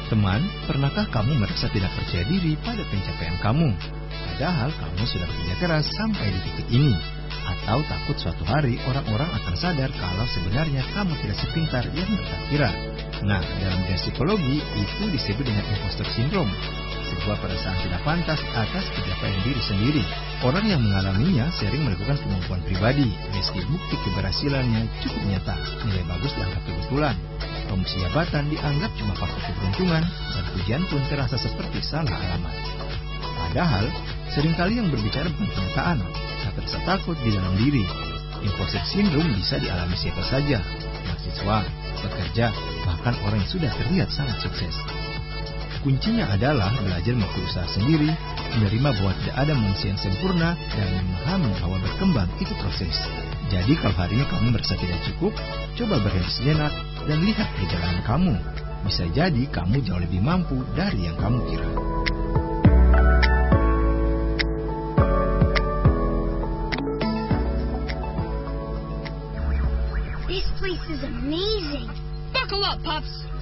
Teman, pernahkah kamu merasa tidak percaya diri pada pencapaian kamu? Padahal kamu sudah bekerja keras sampai di titik ini. Atau takut suatu hari orang-orang akan sadar kalau sebenarnya kamu tidak sepintar yang mereka kira. Nah, dalam dunia psikologi itu disebut dengan imposter syndrome, sebuah perasaan tidak pantas atas pencapaian diri sendiri. Orang yang mengalaminya sering melakukan pengakuan pribadi, meski bukti keberhasilannya cukup nyata. Nilai bagus dianggap kebetulan, promosi jabatan dianggap cuma faktor keberuntungan, dan pujian pun terasa seperti salah alamat. Padahal, seringkali yang berbicara bukan kenyataan, tapi rasa takut di dalam diri. Imposter syndrome bisa dialami siapa saja, mahasiswa, pekerja, bahkan orang yang sudah terlihat sangat sukses. Kuncinya adalah belajar melakukan usaha sendiri, menerima bahwa tidak ada manusia yang sempurna, dan memahami bahwa berkembang itu proses. Jadi kalau hari ini kamu merasa tidak cukup, coba berhenti sejenak dan lihat perjalanan kamu. Bisa jadi kamu jauh lebih mampu dari yang kamu kira. This place is amazing. Buckle up, Pups!